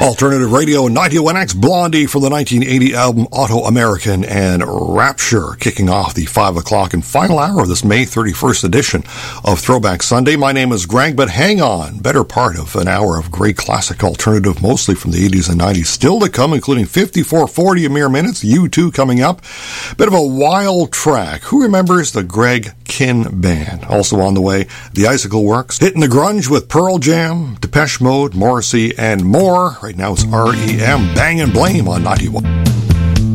Alternative Radio 91X, Blondie from the 1980 album Auto American, and Rapture kicking off the 5 o'clock and final hour of this May 31st edition of Throwback Sunday. My name is Greg, but hang on, better part of an hour of great classic alternative, mostly from the 80s and 90s, still to come, including 5440 a mere minutes, U2 coming up. Bit of a wild track. Who remembers the Greg Kihn Band? Also on the way, the Icicle Works, hitting the grunge with Pearl Jam, Depeche Mode, Morrissey, and more. Right now it's REM, Bang and Blame on 91.